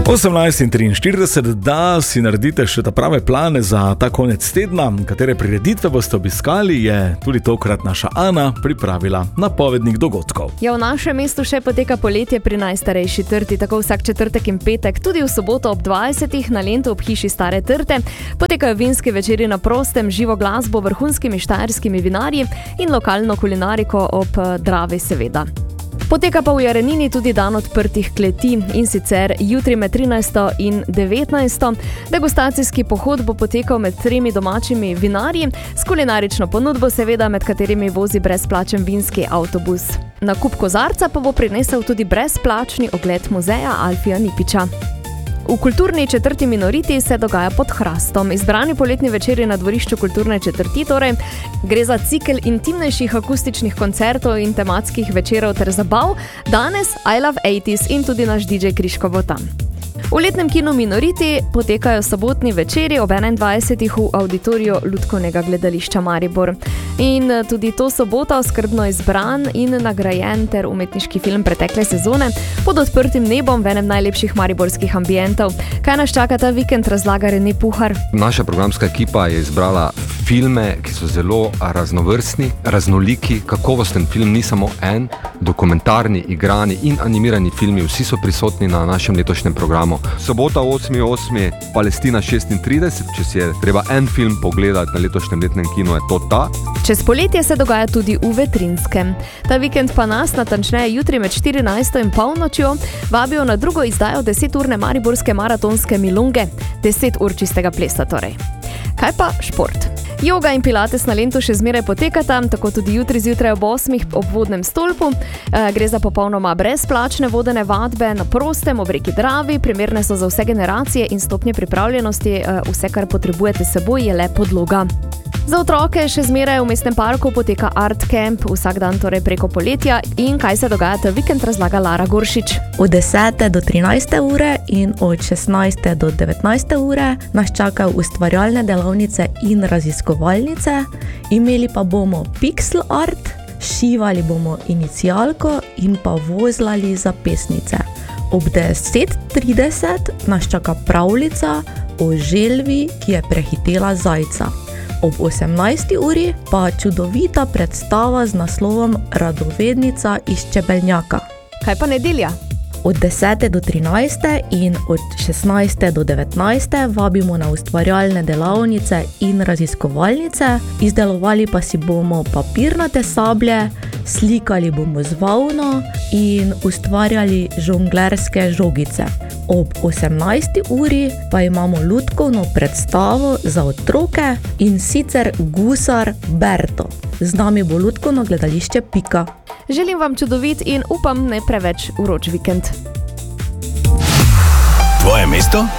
18:43, da si naredite še ta prave plane za ta konec tedna, katere prireditve boste obiskali, je tudi tokrat naša Ana pripravila napovednik dogodkov. Ja, v našem mestu še poteka poletje pri najstarejši trti, tako vsak četrtek in petek, tudi v soboto ob 20. na Lentu ob hiši Stare trte. Potekajo vinski večeri na prostem, živo glasbo, vrhunskimi štajerskimi vinarji in lokalno kulinariko ob Dravi seveda. Poteka pa v Jarenini tudi dan odprtih kleti in sicer jutri med 13. in 19. Degustacijski pohod bo potekal med 3 domačimi vinarji, s kulinarično ponudbo seveda, med katerimi vozi brezplačen vinski avtobus. Nakup kozarca pa bo prinesel tudi brezplačni ogled muzeja Alfija Nipiča. V kulturni četrti Minoriti se dogaja pod hrastom. Izbrani poletni večeri na dvorišču kulturne četrti, torej gre za cikel intimnejših akustičnih koncertov in tematskih večerov ter zabav. Danes I Love 80s in tudi naš DJ Kriško bo tam. V letnem kinu Minoriti potekajo sobotni večeri ob 21. v auditoriju Lutkovnega gledališča Maribor. In tudi to soboto skrbno izbran in nagrajen ter umetniški film pretekle sezone pod odprtim nebom v enem najlepših mariborskih ambientov. Kaj nas čaka ta vikend, razlaga Rene Puhar. Naša programska ekipa je izbrala filme, ki so zelo raznovrstni, raznoliki. Kakovosten film ni samo en, dokumentarni, igrani in animirani filmi, vsi so prisotni na našem letošnjem programu. Sobota 8.8. Palestina 36, če si je treba en film pogledati na letošnjem letnem kinu, je to ta. Čez poletje se dogaja tudi v Vetrinskem. Ta vikend pa nas, natančneje jutri med 14. in polnočjo, vabijo na drugo izdajo 10-urne mariborske maratonske milonge. 10 ur čistega plesa torej. Kaj pa šport? Joga in pilates na Lentu še zmeraj potekata, tako tudi jutri zjutraj ob 8. ob vodnem stolpu. Gre za popolnoma brezplačne vodene vadbe na prostem ob reki Dravi, primerne so za vse generacije in stopnje pripravljenosti. Vse, kar potrebujete s seboj, je le podloga. Za otroke še zmeraj v mestnem parku poteka Art Camp, vsak dan torej preko poletja. In kaj se dogaja ta vikend, razlaga Lara Goršič. Od 10. do 13. ure in od 16. do 19. ure nas čakajo ustvarjalne delavnice in raziskovalnice. Imeli pa bomo pixel art, šivali bomo inicialko in pa vozlali zapestnice. Ob 10:30 nas čaka pravljica o želvi, ki je prehitela zajca. Ob 18. uri pa čudovita predstava z naslovom Radovednica iz Čebelnjaka. Kaj pa nedelja? Od 10. do 13. in od 16. do 19. vabimo na ustvarjalne delavnice in raziskovalnice. Izdelovali pa si bomo papirnate sablje, slikali bomo z volno in ustvarjali žonglerske žogice. Ob 18. uri pa imamo lutkovno predstavo za otroke in sicer Gusar Berto. Z nami bo lutkovno gledališče Pika. Želim vam čudovit in upam ne preveč vroč vikend. Tvoje mesto?